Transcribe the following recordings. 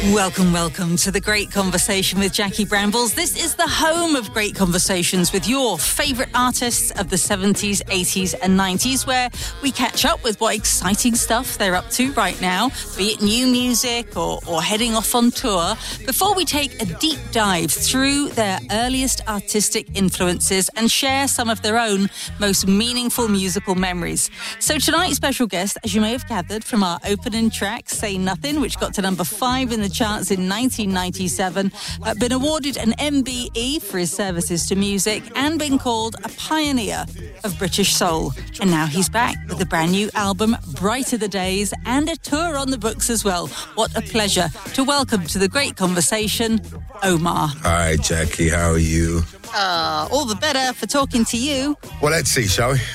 Welcome to The Great Conversation with Jackie Brambles. This is the home of great conversations with your favourite artists of the 70s, 80s and 90s, where we catch up with what exciting stuff they're up to right now, be it new music or heading off on tour, before we take a deep dive through their earliest artistic influences and share some of their own most meaningful musical memories. So tonight's special guest, as you may have gathered from our opening track, Say Nothing, which got to number 5 in the charts in 1997, been awarded an MBE for his services to music and been called a pioneer of British soul. And now he's back with a brand new album, Brighter the Days, and a tour on the books as well. What a pleasure to welcome to The Great Conversation, Omar. Hi, Jackie. How are you? All the better for talking to you. Well, let's see, shall we?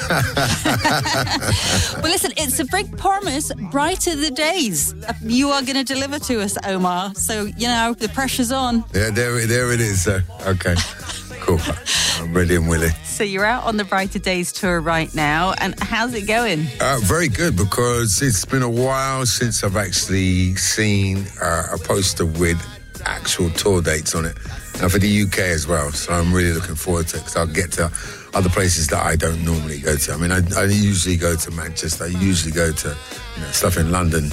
Well, listen, it's a big promise. Brighter the days you are going to deliver to us, Omar. So, you know, the pressure's on. Yeah, there it is. Okay, cool. I'm ready and willing. So you're out on the Brighter Days tour right now, and how's it going? Very good, because it's been a while since I've actually seen a poster with actual tour dates on it. And for the UK as well, so I'm really looking forward to it, because I'll get to other places that I don't normally go to. I mean, I usually go to Manchester, I usually go to stuff in London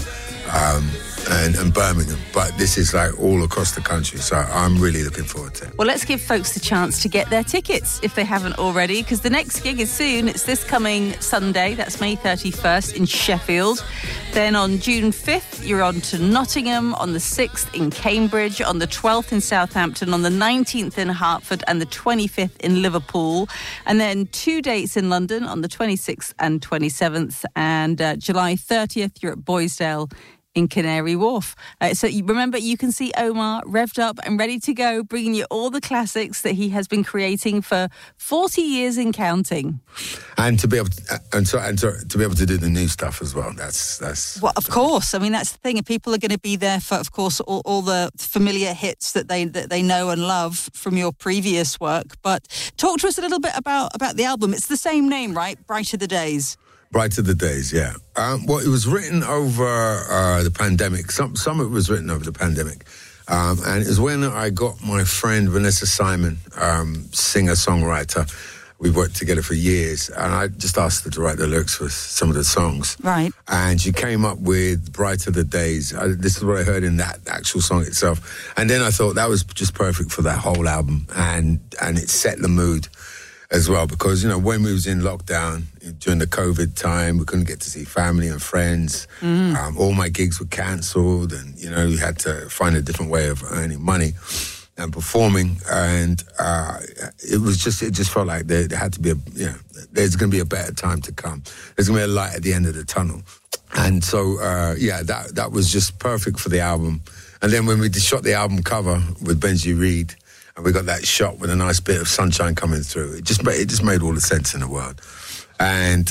and Birmingham, but this is like all across the country, so I'm really looking forward to it. Well, let's give folks the chance to get their tickets if they haven't already, because the next gig is soon. It's this coming Sunday, that's May 31st in Sheffield. Then on June 5th, you're on to Nottingham, on the 6th in Cambridge, on the 12th in Southampton, on the 19th in Hertford and the 25th in Liverpool. And then 2 dates in London on the 26th and 27th. And July 30th, you're at Boisdale in Canary Wharf. So remember, you can see Omar revved up and ready to go, bringing you all the classics that he has been creating for 40 years and counting. And to be able to, to be able to do the new stuff as well. That's well, of course. I mean, that's the thing. People are going to be there for, of course, all the familiar hits that they know and love from your previous work. But talk to us a little bit about the album. It's the same name, right? Brighter the Days. Brighter the Days, yeah. Well, it was written over the pandemic. Some of it was written over the pandemic. And it was when I got my friend Vanessa Simon, singer-songwriter. We worked together for years. And I just asked her to write the lyrics for some of the songs. Right. And she came up with Brighter the Days. This is what I heard in that actual song itself. And then I thought that was just perfect for that whole album. And it set the mood as well, because, when we was in lockdown during the COVID time, we couldn't get to see family and friends. All my gigs were cancelled, and, you had to find a different way of earning money and performing. And it just felt like there had to be there's going to be a better time to come. There's going to be a light at the end of the tunnel. And so, that was just perfect for the album. And then when we shot the album cover with Benji Reed, and we got that shot with a nice bit of sunshine coming through. It just made all the sense in the world. And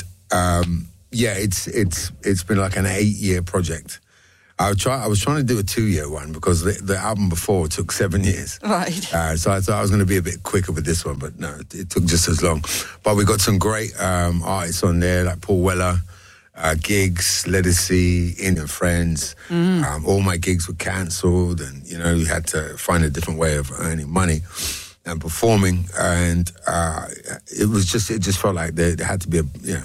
it's been like an 8-year project. I was trying to do a 2-year one, because the album before took 7 years. Right. So I thought I was going to be a bit quicker with this one, but no, it took just as long. But we got some great artists on there, like Paul Weller, gigs, Ledisi, Indian Friends. All my gigs were cancelled, and you had to find a different way of earning money and performing. And it just felt like there had to be